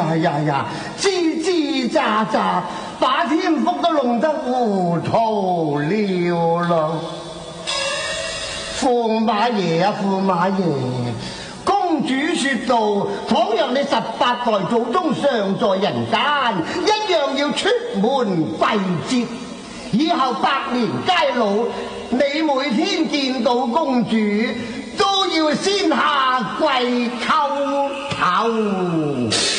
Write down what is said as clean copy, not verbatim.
呀，吱吱喳喳，把天福都弄得糊塗了咯。駙馬爺啊，駙馬爺，公主說道：倘若你18代祖宗尚在人間，一樣要出門跪接。以後百年偕老，你每天見到公主，都要先下跪叩頭。